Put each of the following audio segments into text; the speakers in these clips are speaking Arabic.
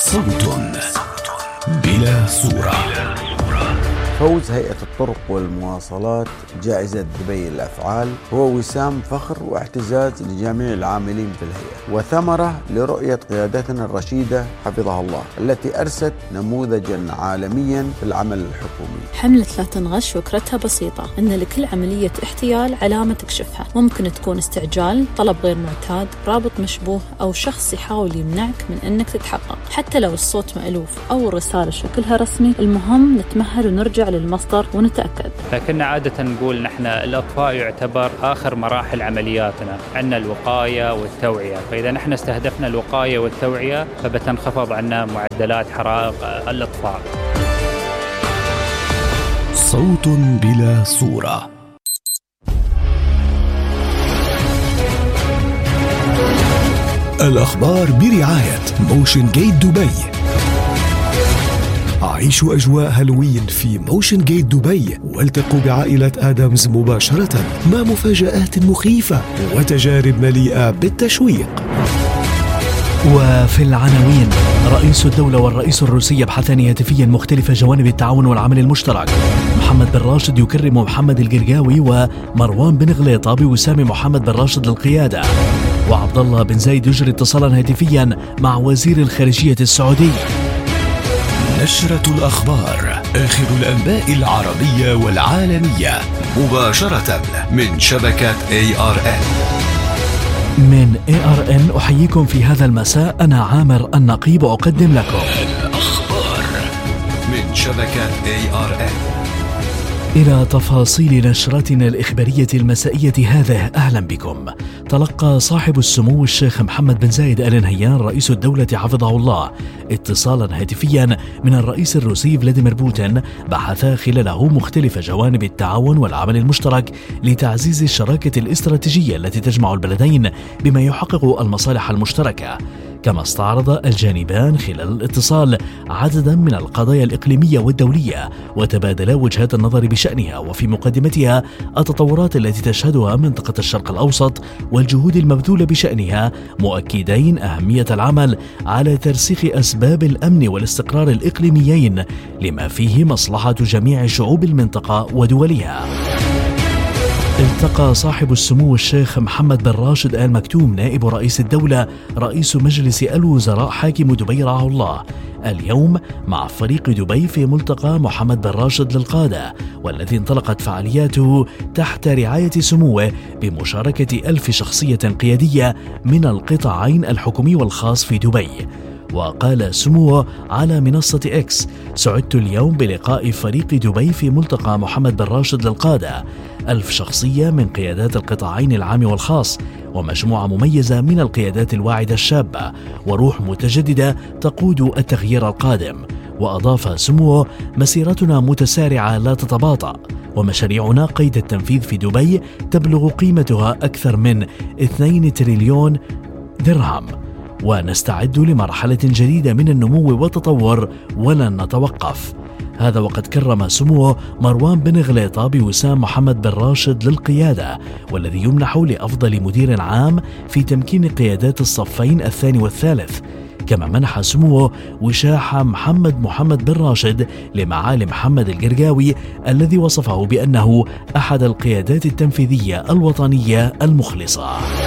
صوت بلا صورة. فوز هيئة الطرق والمواصلات جائزة دبي للأفعال هو وسام فخر واعتزاز لجميع العاملين في الهيئة، وثمرة لرؤية قيادتنا الرشيدة حفظها الله التي أرست نموذجا عالميا في العمل الحكومي. حملة لا تنغش فكرتها بسيطة، إن لكل عملية احتيال علامة تكشفها. ممكن تكون استعجال، طلب غير معتاد، رابط مشبوه، أو شخص يحاول يمنعك من أنك تتحقق. حتى لو الصوت مألوف أو الرسالة شكلها رسمي، المهم نتمهل ونرجع للمصدر ونتأكد. لكن عادة نقول نحن الإطفاء يعتبر آخر مراحل عملياتنا، عندنا الوقاية والتوعية، فإذا نحن استهدفنا الوقاية والتوعية فبتنخفض عنا معدلات حرائق الإطفاء. صوت بلا صورة. الأخبار برعاية موشن جيت دبي. عيشوا أجواء هالوين في موشن جيت دبي والتقوا بعائلة آدمز مباشرة مع مفاجآت مخيفة وتجارب مليئة بالتشويق. وفي العناوين: رئيس الدولة والرئيس الروسي يبحثان هاتفيا مختلف جوانب التعاون والعمل المشترك. محمد بن راشد يكرم محمد القرقاوي ومروان بن غليطة بوسام محمد بن راشد للقيادة. وعبد الله بن زايد يجري اتصالا هاتفيا مع وزير الخارجية السعودي. نشرة الأخبار، آخر الأنباء العربية والعالمية مباشرة من شبكة ARN. من ARN أحييكم في هذا المساء، أنا عامر النقيب أقدم لكم الأخبار من شبكة ARN. إلى تفاصيل نشرتنا الإخبارية المسائية هذه، أهلا بكم. تلقى صاحب السمو الشيخ محمد بن زايد آل نهيان رئيس الدولة حفظه الله اتصالا هاتفيا من الرئيس الروسي فلاديمير بوتين، بحثا خلاله مختلف جوانب التعاون والعمل المشترك لتعزيز الشراكة الاستراتيجية التي تجمع البلدين بما يحقق المصالح المشتركة. كما استعرض الجانبان خلال الاتصال عددا من القضايا الإقليمية والدولية، وتبادلا وجهات النظر بشأنها، وفي مقدمتها التطورات التي تشهدها منطقة الشرق الأوسط والجهود المبذولة بشأنها، مؤكدين أهمية العمل على ترسيخ أسباب الأمن والاستقرار الإقليميين لما فيه مصلحة جميع شعوب المنطقة ودولها. التقى صاحب السمو الشيخ محمد بن راشد آل مكتوم نائب رئيس الدولة رئيس مجلس الوزراء حاكم دبي رعاه الله اليوم مع فريق دبي في ملتقى محمد بن راشد للقادة، والذي انطلقت فعالياته تحت رعاية سموه بمشاركة 1000 شخصية قيادية من القطاعين الحكومي والخاص في دبي. وقال سموه على منصة إكس: سعدت اليوم بلقاء فريق دبي في ملتقى محمد بن راشد للقادة، 1000 شخصية من قيادات القطاعين العام والخاص، ومجموعة مميزة من القيادات الواعدة الشابة، وروح متجددة تقود التغيير القادم. وأضاف سموه: مسيرتنا متسارعة لا تتباطأ، ومشاريعنا قيد التنفيذ في دبي تبلغ قيمتها أكثر من 2 تريليون درهم، ونستعد لمرحلة جديدة من النمو والتطور ولن نتوقف. هذا وقد كرم سموه مروان بن غليطة بوسام محمد بن راشد للقيادة، والذي يمنح لأفضل مدير عام في تمكين قيادات الصفين الثاني والثالث. كما منح سموه وشاح محمد بن راشد لمعالي محمد القرقاوي، الذي وصفه بأنه أحد القيادات التنفيذية الوطنية المخلصة.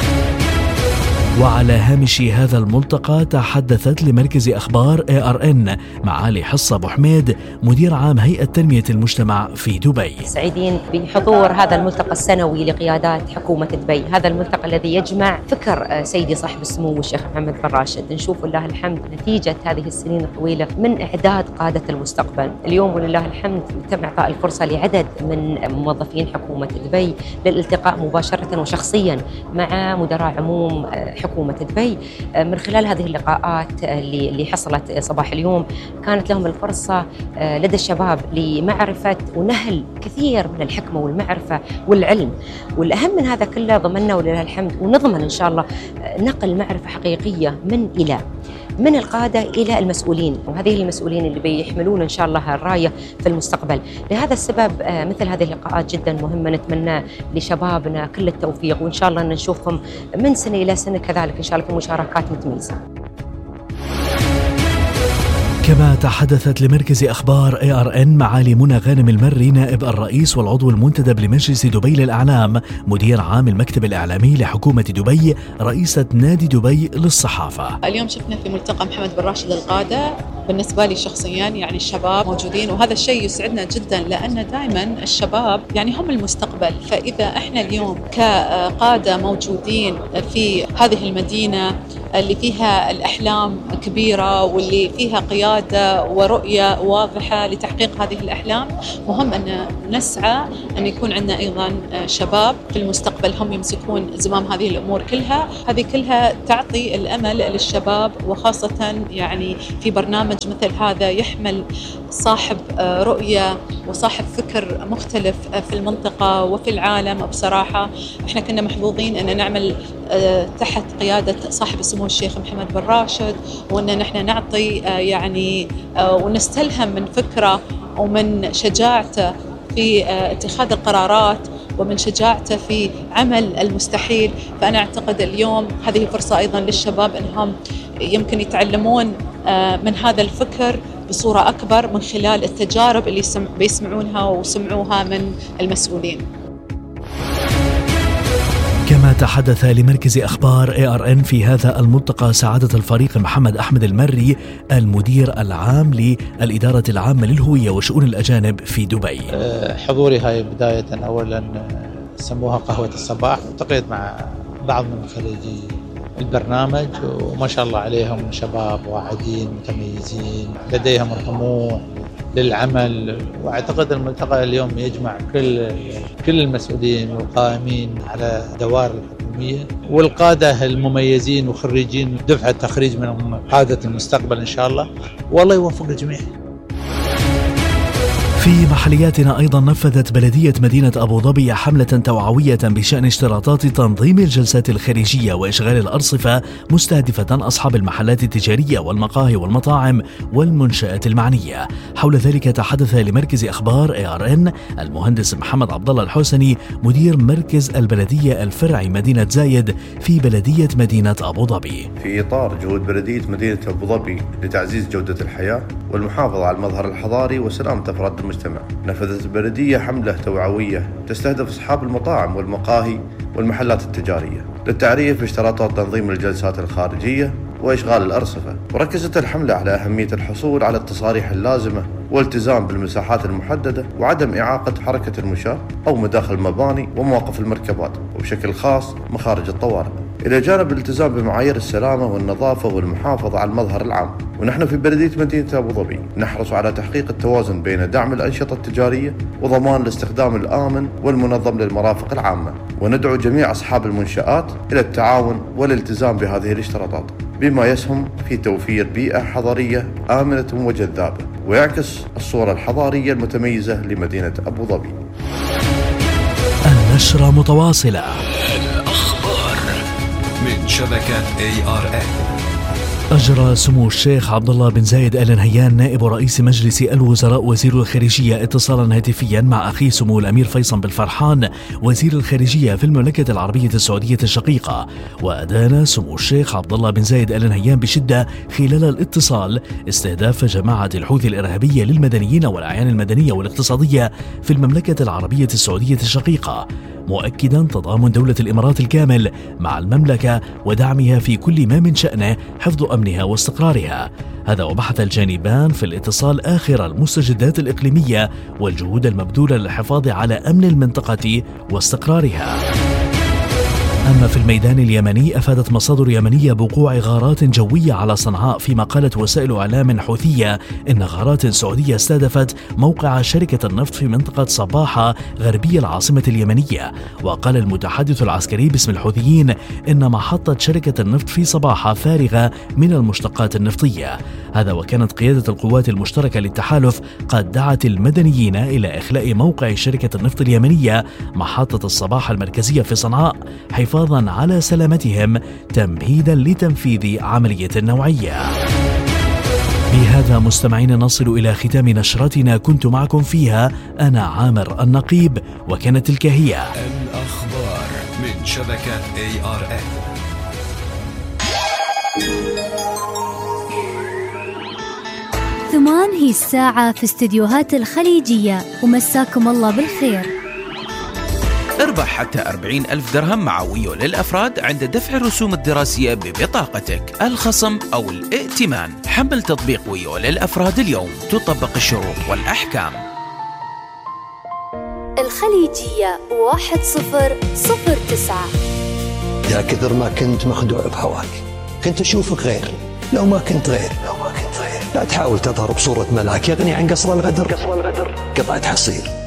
وعلى هامش هذا الملتقى تحدثت لمركز أخبار ARN معالي حصة أبو حميد مدير عام هيئة تنمية المجتمع في دبي. سعيدين بحضور هذا الملتقى السنوي لقيادات حكومة دبي، هذا الملتقى الذي يجمع فكر سيدي صاحب السمو الشيخ محمد بن راشد. نشوف لله الحمد نتيجة هذه السنين الطويلة من إعداد قادة المستقبل. اليوم ولله الحمد تم إعطاء الفرصة لعدد من موظفين حكومة دبي للالتقاء مباشرة وشخصيا مع مدراء عموم حكومة دبي. من خلال هذه اللقاءات اللي حصلت صباح اليوم كانت لهم الفرصة لدى الشباب لمعرفة ونهل كثير من الحكمة والمعرفة والعلم، والأهم من هذا كله ضمننا ولله الحمد ونضمن إن شاء الله نقل معرفة حقيقية من القادة إلى المسؤولين، وهذه المسؤولين اللي بيحملون إن شاء الله الراية في المستقبل. لهذا السبب مثل هذه اللقاءات جدا مهمة، نتمنى لشبابنا كل التوفيق، وإن شاء الله نشوفهم من سنة إلى سنة كذلك إن شاء الله في مشاركات متميزة. كما تحدثت لمركز أخبار ARN معالي منى غانم المري نائب الرئيس والعضو المنتدب لمجلس دبي للإعلام مدير عام المكتب الإعلامي لحكومة دبي رئيسة نادي دبي للصحافة. اليوم شفنا في ملتقى محمد بن راشد القادة، بالنسبة لي شخصيا يعني الشباب موجودين، وهذا الشيء يسعدنا جدا لأن دائما الشباب يعني هم المستقبل. فإذا احنا اليوم كقادة موجودين في هذه المدينة اللي فيها الأحلام كبيرة واللي فيها قيادة ورؤية واضحة لتحقيق هذه الأحلام، مهم أن نسعى أن يكون عندنا أيضا شباب في المستقبل هم يمسكون زمام هذه الأمور كلها. هذه كلها تعطي الأمل للشباب، وخاصة يعني في برنامج مثل هذا يحمل صاحب رؤية وصاحب فكر مختلف في المنطقة وفي العالم. بصراحة احنا كنا محظوظين أن نعمل تحت قيادة صاحب السمو الشيخ محمد بن راشد، وأن نحن نعطي يعني ونستلهم من فكرة ومن شجاعته في اتخاذ القرارات ومن شجاعته في عمل المستحيل. فأنا أعتقد اليوم هذه فرصة أيضا للشباب أنهم يمكن يتعلمون من هذا الفكر بصورة أكبر من خلال التجارب اللي بيسمعونها وسمعوها من المسؤولين. كما تحدث لمركز أخبار ARN في هذا الملتقى سعادة الفريق محمد أحمد المري المدير العام للإدارة العامة للهوية وشؤون الأجانب في دبي. حضوري هاي بداية أولا سموها قهوة الصباح، التقيت مع بعض من خريجي البرنامج وما شاء الله عليهم شباب واعدين متميزين لديهم طموح للعمل. واعتقد الملتقى اليوم يجمع كل المسؤولين والقائمين على دوائر الحكومية والقادة المميزين وخريجين دفعة تخريج من قادة المستقبل إن شاء الله، والله يوفق الجميع. في محلياتنا أيضا نفذت بلدية مدينة أبو ظبي حملة توعوية بشأن اشتراطات تنظيم الجلسات الخارجية وإشغال الأرصفة، مستهدفة أصحاب المحلات التجارية والمقاهي والمطاعم والمنشآت المعنية. حول ذلك تحدث لمركز أخبار ARN المهندس محمد عبد الله الحسني مدير مركز البلدية الفرعي مدينة زايد في بلدية مدينة أبو ظبي. في إطار جهود بلدية مدينة أبو ظبي لتعزيز جودة الحياة والمحافظة على المظهر الحضاري وسلامة أفراد المجتمع، نفذت البلدية حملة توعوية تستهدف أصحاب المطاعم والمقاهي والمحلات التجارية للتعريف باشتراطات تنظيم الجلسات الخارجية وإشغال الأرصفة. وركزت الحملة على أهمية الحصول على التصاريح اللازمة والالتزام بالمساحات المحددة وعدم إعاقة حركة المشاة أو مداخل المباني ومواقف المركبات وبشكل خاص مخارج الطوارئ، إلى جانب الالتزام بمعايير السلامة والنظافة والمحافظة على المظهر العام. ونحن في بلدية مدينة أبو ظبي نحرص على تحقيق التوازن بين دعم الأنشطة التجارية وضمان الاستخدام الآمن والمنظم للمرافق العامة، وندعو جميع أصحاب المنشآت إلى التعاون والالتزام بهذه الاشتراطات بما يسهم في توفير بيئة حضرية آمنة وجذابة ويعكس الصورة الحضارية المتميزة لمدينة أبو ظبي. النشرة متواصلة. الأخبار من شبكة ARN. أجرى سمو الشيخ عبد الله بن زايد آل نهيان نائب رئيس مجلس الوزراء وزير الخارجية اتصالا هاتفيا مع أخيه سمو الأمير فيصل بن فرحان وزير الخارجية في المملكة العربية السعودية الشقيقة. وأدان سمو الشيخ عبد الله بن زايد آل نهيان بشدة خلال الاتصال استهداف جماعة الحوثي الإرهابية للمدنيين والأعيان المدنية والاقتصادية في المملكة العربية السعودية الشقيقة، مؤكدا تضامن دولة الإمارات الكامل مع المملكة ودعمها في كل ما من شأنه حفظ أمنها واستقرارها. هذا وبحث الجانبان في الاتصال آخر المستجدات الإقليمية والجهود المبذولة للحفاظ على أمن المنطقة واستقرارها. أما في الميدان اليمني أفادت مصادر يمنية بوقوع غارات جوية على صنعاء، فيما قالت وسائل إعلام حوثية إن غارات سعودية استهدفت موقع شركة النفط في منطقة صباحة غربية العاصمة اليمنية. وقال المتحدث العسكري باسم الحوثيين إن محطة شركة النفط في صباحة فارغة من المشتقات النفطية. هذا وكانت قيادة القوات المشتركة للتحالف قد دعت المدنيين إلى إخلاء موقع شركة النفط اليمنية محطة الصباحة المركزية في صنعاء حفاظا على سلامتهم تمهيدا لتنفيذ عملية نوعية. بهذا مستمعين نصل إلى ختام نشرتنا، كنت معكم فيها أنا عامر النقيب، وكانت تلك هي الأخبار من شبكة ARN. كمان هي الساعة في استديوهات الخليجية، ومساكم الله بالخير. اربح حتى 40,000 درهم مع ويو للأفراد عند دفع الرسوم الدراسية ببطاقتك، الخصم أو الائتمان. حمل تطبيق ويو للأفراد اليوم، تطبق الشروط والأحكام. الخليجية 1009. يا كثر ما كنت مخدوع بهواك، كنت أشوفك غير. لو ما كنت غير لا تحاول تظهر بصورة ملاك يغني عن قصر الغدر. قطعة حصير